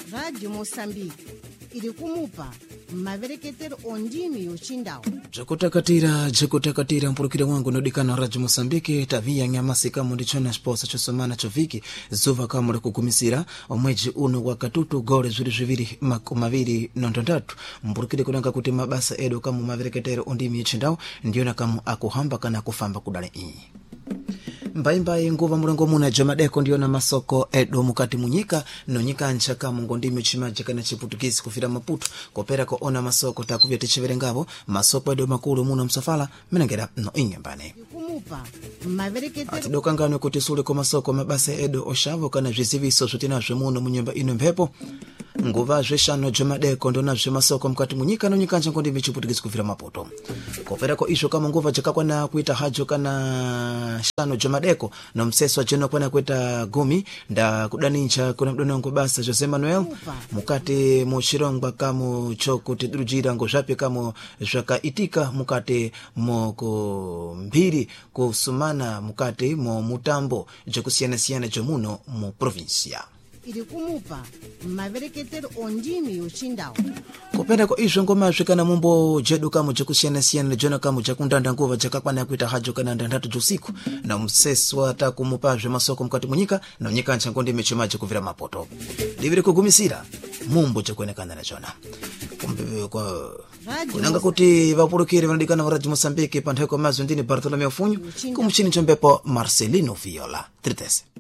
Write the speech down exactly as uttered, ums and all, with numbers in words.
Radio Moçambique iri kumupa mavereketero ondimi yochindau Jakutakatira jakutakatira mpurukire wangu nodikana Radio Moçambique tavia nyamasika mundichona sposa chosomana choviki zuva kamule kukumisira omweji uno wakatutu gore zuri zviviri makumaviri nondondatu mpurukire kunanga kuti mabasa edo kamu mavereketero ondimi yochindau ndiona kamu akuhamba kana kufamba kudale ii mbaimbai nguva mulengo muna jamadeko ndiona masoko edo mukati munyika no nyika nchaka mungo ndimi chimaje kana chiputukisi kufira Maputo kopera ko ona masoko takuvya tichiverengavo masoko edo makulu muna msafala menengera no inyambane kumupa mavereketero atidokangano kuti sule ko masoko mabasa edo oshavo kana zviziviso zvitina zvemuno munyumba ino mpepo nguva zveshano jamadeko ndona zvemasoko mukati munyika no nyika nchako ndimi chiputukisi kufira Maputo kopera ko isho kama nguva jakakwana kuita hajo kana shano jamadeko no mseso jeno kwana kweta gumi nda kudanincha kuna mdonongo basa Jose Manuel mukati mochirongwa kamo chokuti drujira ngo zvape kamo zvakaitika mukati moko mbiri kusumana mukati mo mutambo jekusiyana siyana jomuno mu provincia iri kumupa mavereketero ondimi yochindau kopenda ko izvo ngoma zvikana mumbo jedu kamo jekusiyana siyana jona kamo jakundanda nguva jakakwana kuita hajo kana ndandatu josiku na mseswa takumupa zve masoko mukati munyika na nyika nchango ndimi chimaje kuvira Maputo livire kugumisira mumbo jakwenekana na jona kumbe kwa kunanga kuti vapurukiri vanodikana wa Radio Moçambique pantheko mazo ndini Bartolomeo Funyo kumuchini chombepo Marcelino Viola tritese